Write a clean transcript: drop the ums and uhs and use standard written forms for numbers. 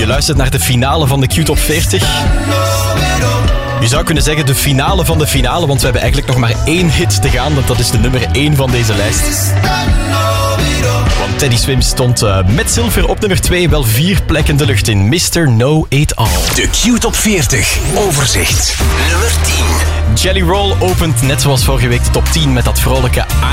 Je luistert naar de finale van de Q-Top 40. Je zou kunnen zeggen de finale van de finale, want we hebben eigenlijk nog maar 1 hit te gaan. Dat is de nummer 1 van deze lijst. Want Teddy Swims stond met zilver op nummer 2 wel 4 plekken de lucht in. Mr. Know-It-All. De Q-Top 40 overzicht. Nummer 10. Jelly Roll opent net zoals vorige week de top 10 met dat vrolijke